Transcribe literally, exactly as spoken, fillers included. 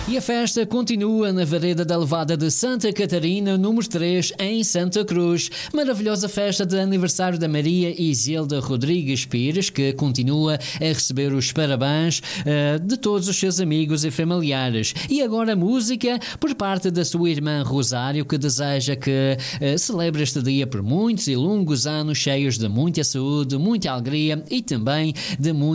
E a festa continua na Vereda da Levada de Santa Catarina, número três, em Santa Cruz. Maravilhosa festa de aniversário da Maria Isilda Rodrigues Pires, que continua a receber os parabéns uh, de todos os seus amigos e familiares. E agora música por parte da sua irmã Rosário, que deseja que uh, celebre este dia por muitos e longos anos cheios de muita saúde, muita alegria e também de muita